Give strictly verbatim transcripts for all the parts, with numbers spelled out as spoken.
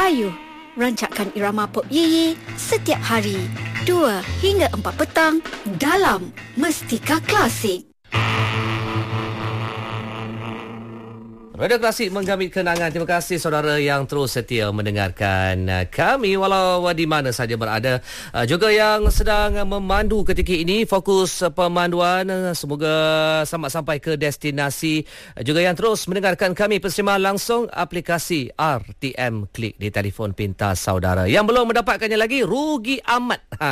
Ayuh, rancakkan irama pop Yiyi setiap hari dua hingga empat petang dalam Mestika Klasik. Radio Klasik menggambit kenangan. Terima kasih saudara yang terus setia mendengarkan kami walau di mana saja berada. Juga yang sedang memandu ketika ini, fokus pemanduan semoga selamat sampai ke destinasi. Juga yang terus mendengarkan kami bersama langsung aplikasi R T M Klik di telefon pintar saudara. Yang belum mendapatkannya lagi rugi amat. Ha.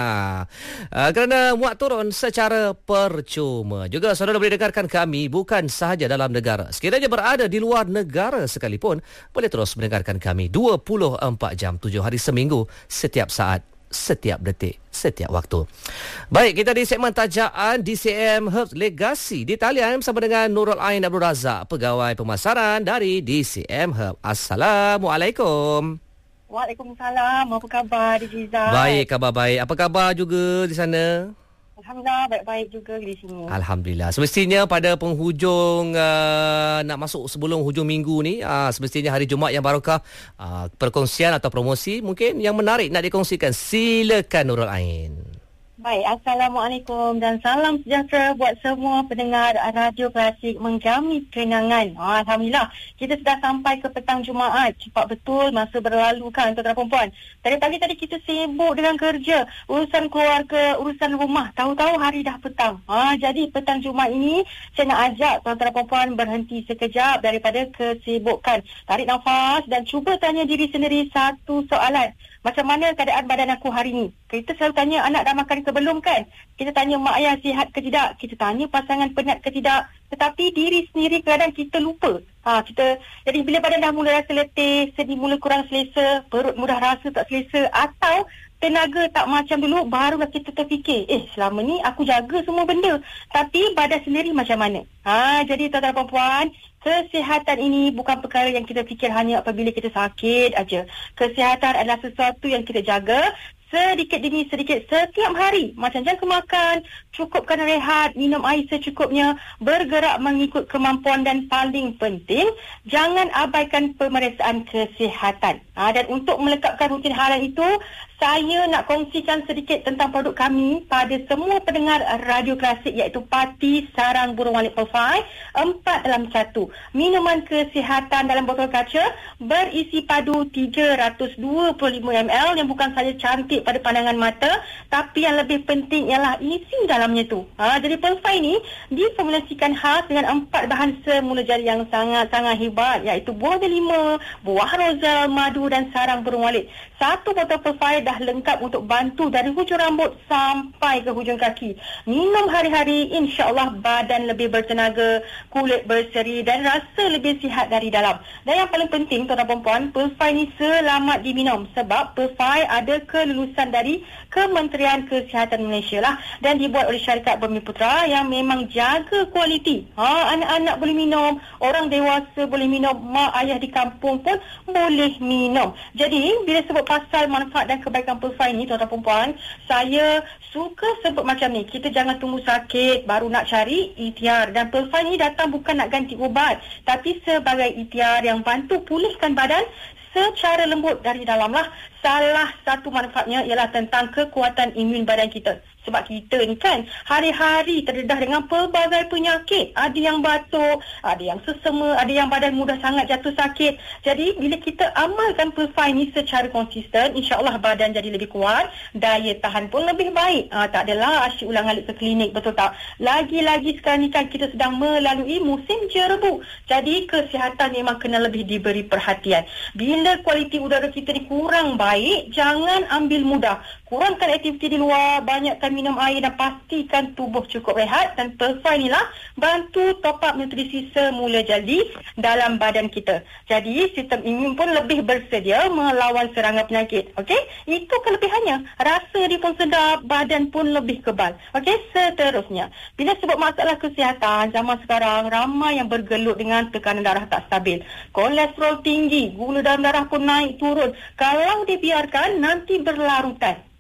Kerana muat turun secara percuma. Juga saudara boleh dengarkan kami bukan sahaja dalam negara. Sekiranya berada di luar negara sekalipun, boleh terus mendengarkan kami dua puluh empat jam, tujuh hari seminggu, setiap saat, setiap detik, setiap waktu. Baik, kita di segmen tajaan D C M Herbs Legacy di talian bersama dengan Nurul Ain Abdul Razak, pegawai pemasaran dari D C M Herbs. Assalamualaikum. Waalaikumsalam. Apa khabar di Jiza? Baik, khabar baik. Apa khabar juga di sana? Alhamdulillah, baik-baik juga di sini. Alhamdulillah. Semestinya pada penghujung uh, nak masuk sebelum hujung minggu ni, uh, semestinya hari Jumaat yang barakah, uh, perkongsian atau promosi mungkin yang menarik nak dikongsikan. Silakan Nurul Ain. Baik, Assalamualaikum dan salam sejahtera buat semua pendengar Radio Klasik Menggami Kenangan. Oh, Alhamdulillah, kita sudah sampai ke petang Jumaat. Cepat betul masa berlalu kan tuan-tuan dan puan. Dari pagi tadi kita sibuk dengan kerja, urusan keluarga, urusan rumah. Tahu-tahu hari dah petang. Ha, jadi petang Jumaat ini saya nak ajak tuan-tuan dan puan berhenti sekejap daripada kesibukan. Tarik nafas dan cuba tanya diri sendiri satu soalan. Macam mana keadaan badan aku hari ini? Kita selalu tanya anak dah makan ke belum kan? Kita tanya mak ayah sihat ke tidak? Kita tanya pasangan penat ke tidak? Tetapi diri sendiri kadang kita lupa. Ha, kita, jadi bila badan dah mula rasa letih, sedih mula kurang selesa, perut mudah rasa tak selesa, atau tenaga tak macam dulu, barulah kita terfikir, eh selama ni aku jaga semua benda, tapi badan sendiri macam mana? Ha, jadi tuan-tuan dan puan, kesihatan ini bukan perkara yang kita fikir hanya apabila kita sakit aja. Kesihatan adalah sesuatu yang kita jaga sedikit demi sedikit setiap hari. Macam jaga makan, cukupkan rehat, minum air secukupnya, bergerak mengikut kemampuan dan paling penting, jangan abaikan pemeriksaan kesihatan. Ha, dan untuk melengkapkan rutin harian itu, saya nak kongsikan sedikit tentang produk kami pada semua pendengar Radio Klasik, iaitu Pati Sarang Burung Walet Perfai empat dalam satu. Minuman kesihatan dalam botol kaca berisi padu tiga ratus dua puluh lima mililiter yang bukan saja cantik pada pandangan mata, tapi yang lebih penting ialah isi dalamnya tu. Ha, jadi Perfai ni diformulasikan khas dengan empat bahan semula jadi yang sangat-sangat hebat, iaitu buah delima, buah rozal, madu dan sarang burung walet. Satu botol Perfai dah lengkap untuk bantu dari hujung rambut sampai ke hujung kaki. Minum hari-hari, insya-Allah badan lebih bertenaga, kulit berseri dan rasa lebih sihat dari dalam. Dan yang paling penting tuan-tuan dan puan, Perfai ni selamat diminum sebab Perfai ada kelulusan dari Kementerian Kesihatan Malaysia lah, dan dibuat oleh syarikat Bumi Putra yang memang jaga kualiti. Ha, anak-anak boleh minum, orang dewasa boleh minum, mak ayah di kampung pun boleh minum. Jadi bila sebut pasal manfaat dan kebaikan Perfai ni tuan-tuan dan puan, saya suka sebut macam ni, kita jangan tunggu sakit baru nak cari ikhtiar. Dan Perfai ni datang bukan nak ganti ubat, tapi sebagai ikhtiar yang bantu pulihkan badan secara lembut dari dalam lah. Salah satu manfaatnya ialah tentang kekuatan imun badan kita. Sebab kita ni kan hari-hari terdedah dengan pelbagai penyakit. Ada yang batuk, ada yang sesama, ada yang badan mudah sangat jatuh sakit. Jadi bila kita amalkan Perfai ni secara konsisten, insya-Allah badan jadi lebih kuat, daya tahan pun lebih baik. Ha, tak adalah asyik ulang-alik ke klinik, betul tak? Lagi-lagi sekarang ni kan kita sedang melalui musim jerebu. Jadi kesihatan memang kena lebih diberi perhatian. Bila kualiti udara kita ni kurang baik, jangan ambil mudah. Kurangkan aktiviti di luar, banyakkan minum air dan pastikan tubuh cukup rehat. Dan Perfai ni lah bantu top up nutrisi semula jadi dalam badan kita. Jadi sistem imun pun lebih bersedia melawan serangan penyakit. Okey, itu kelebihannya. Rasa dia pun sedap, badan pun lebih kebal. Okey, seterusnya, bila sebut masalah kesihatan, zaman sekarang ramai yang bergelut dengan tekanan darah tak stabil, kolesterol tinggi, gula dalam darah pun naik turun. Kalau dibiarkan nanti berlarutan.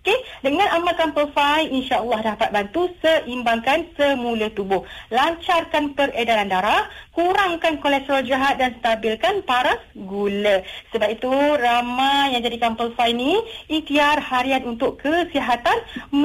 Okey, dengan amalkan Perfine, insya-Allah dapat bantu seimbangkan semula tubuh, lancarkan peredaran darah, kurangkan kolesterol jahat dan stabilkan paras gula. Sebab itu ramai yang jadikan Perfine ni ikhtiar harian untuk kesihatan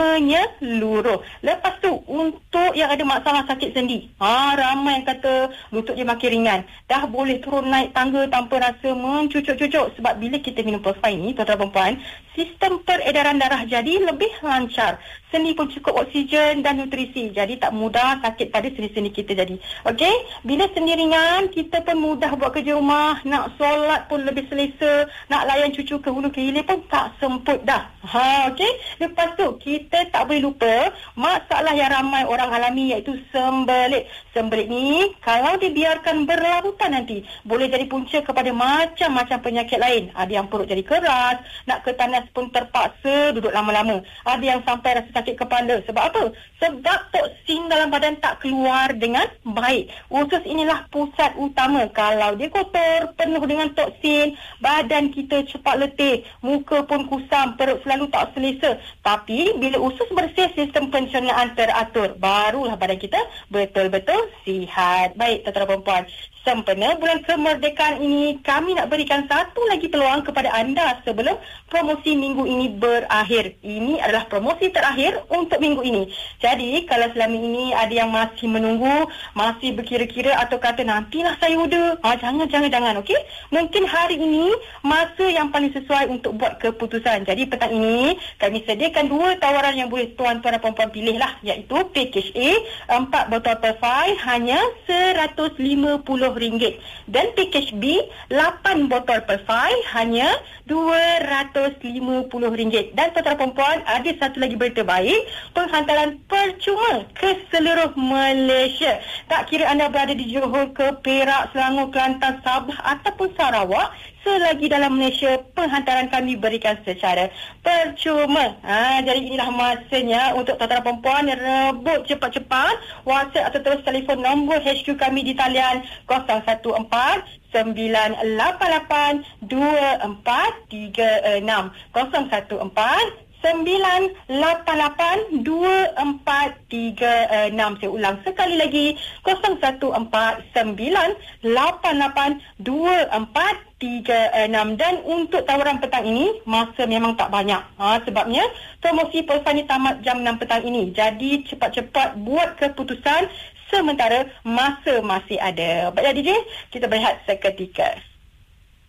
menyeluruh. Lepas tu untuk yang ada masalah sakit sendi, ha, ramai yang kata lutut dia makin ringan, dah boleh turun naik tangga tanpa rasa mencucuk-cucuk. Sebab bila kita minum Perfine ni, tuan-tuan perempuan, sistem peredaran darah jadi lebih lancar, sendi pun cukup oksigen dan nutrisi, jadi tak mudah sakit pada sendi-sendi kita jadi. Okey, bila sendi ringan, kita pun mudah buat kerja rumah, nak solat pun lebih selesa, nak layan cucu ke hulu ke hilir pun tak semput dah. Ha, okey. Lepas tu kita tak boleh lupa masalah yang ramai orang alami, iaitu sembelit. Sembelit ni kalau dibiarkan berlarutan nanti boleh jadi punca kepada macam-macam penyakit lain. Ada yang perut jadi keras, nak ke tandas pun terpaksa duduk lama-lama. Ada yang sampai rasa sakit kepala. Sebab apa? Sebab toksin dalam badan tak keluar dengan baik. Usus inilah pusat utama. Kalau dia kotor, penuh dengan toksin, badan kita cepat letih, muka pun kusam, perut selalu tak selesa. Tapi bila usus bersih, sistem pencernaan teratur, barulah badan kita betul-betul sihat. Baik, tuan-tuan perempuan, sempena bulan kemerdekaan ini, kami nak berikan satu lagi peluang kepada anda sebelum promosi minggu ini berakhir. Ini adalah promosi terakhir untuk minggu ini. Jadi, kalau selama ini ada yang masih menunggu, masih berkira-kira atau kata nantilah saya order, ha, jangan, jangan, jangan, okey? Mungkin hari ini masa yang paling sesuai untuk buat keputusan. Jadi, petang ini kami sediakan dua tawaran yang boleh tuan-tuan dan perempuan pilih lah, iaitu package A, empat botol Perfine hanya seratus lima puluh ringgit, dan package B, lapan botol Perfine hanya dua ratus lima puluh ringgit. Dan tuan-tuan perempuan, ada satu lagi berita baik, penghantaran percuma ke seluruh Malaysia. Tak kira anda berada di Johor ke Perak, Selangor, Kelantan, Sabah ataupun Sarawak, selagi dalam Malaysia, penghantaran kami berikan secara percuma. Ha, jadi inilah masanya untuk tuan-tuan perempuan rebut cepat-cepat WhatsApp atau terus telefon nombor H Q kami di talian kosong satu empat sembilan lapan lapan dua empat tiga enam kosong satu empat sembilan lapan lapan dua empat tiga enam. Saya ulang sekali lagi, kosong satu empat sembilan lapan lapan dua empat tiga enam. Dan untuk tawaran petang ini, masa memang tak banyak. Ha, sebabnya promosi Perfine tamat jam enam petang ini. Jadi cepat-cepat buat keputusan sementara masa masih ada. Baiklah D J, kita berehat seketika.